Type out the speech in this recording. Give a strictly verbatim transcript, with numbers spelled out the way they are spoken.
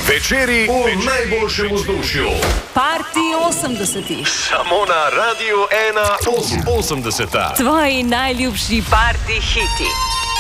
Večeri v najboljšem vzdušju. Parti osemdesetih. Samo na Radiu ena osemdeseta. Tvoji najljubši parti hiti.